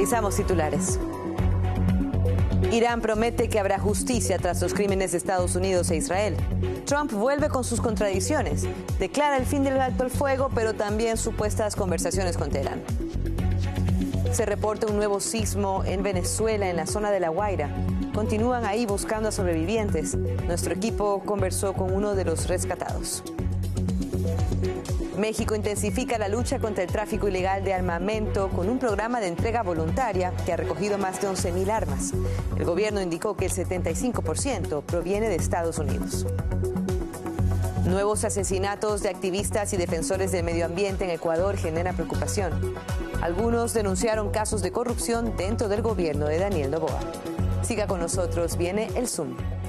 Revisamos titulares. Irán promete que habrá justicia tras los crímenes de Estados Unidos e Israel. Trump vuelve con sus contradicciones. Declara el fin del alto el fuego, pero también supuestas conversaciones con Teherán. Se reporta un nuevo sismo en Venezuela, en la zona de La Guaira. Continúan ahí buscando a sobrevivientes. Nuestro equipo conversó con uno de los rescatados. México intensifica la lucha contra el tráfico ilegal de armamento con un programa de entrega voluntaria que ha recogido más de 11,000 armas. El gobierno indicó que el 75% proviene de Estados Unidos. Nuevos asesinatos de activistas y defensores del medio ambiente en Ecuador generan preocupación. Algunos denunciaron casos de corrupción dentro del gobierno de Daniel Noboa. Siga con nosotros, viene el Zoom.